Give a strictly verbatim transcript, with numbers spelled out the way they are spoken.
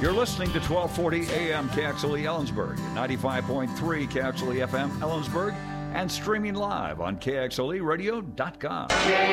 You're listening to twelve forty A M K X L E Ellensburg, ninety-five point three K X L E F M Ellensburg, and streaming live on K X L E radio dot com.